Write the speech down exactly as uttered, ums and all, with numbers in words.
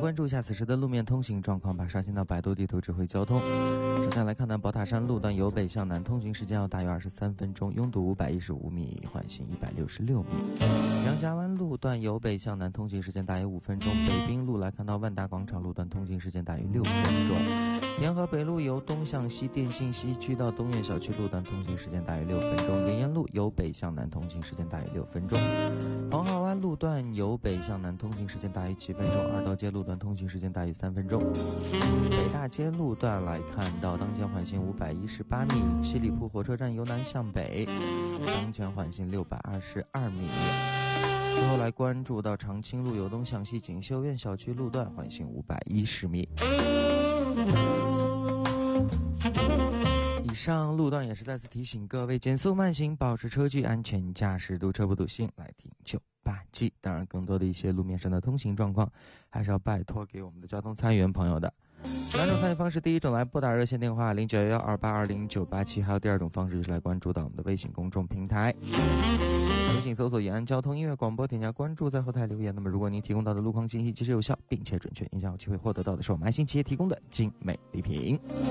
关注一下此时的路面通行状况吧。刷新到百度地图智慧交通。首先来看到宝塔山路段由北向南通行时间要大约二十三分钟，拥堵五百一十五米，缓行一百六十六米。杨家湾路段由北向南通行时间大约五分钟。北滨路来看到万达广场路段通行时间大约六分钟。沿河北路由东向西电信西区到东苑小区路段通行时间大约六分钟。沿沿路由北向南通行时间大约六分钟。黄河湾路段由北向南通行时间大约七分钟。二道街路段通行时间大约三分钟。北大街路段来看到当前缓行五百一十八米。七里铺火车站由南向北，当前缓行六百二十二米。之后来关注到长青路由东向西锦绣苑小区路段缓行五百一十米。以上路段也是再次提醒各位减速慢行，保持车距，安全驾驶，堵车不堵心，来听九八七。当然更多的一些路面上的通行状况还是要拜托给我们的交通参与员朋友的。两种参与方式，第一种来拨打热线电话零九幺幺二八二零九八七，还有第二种方式就是来关注到我们的微信公众平台，微信搜索延安交通音乐广播，添加关注，在后台留言。那么如果您提供到的路况信息及时有效并且准确，您将有机会获得到的是我们爱心企业提供的精美礼品。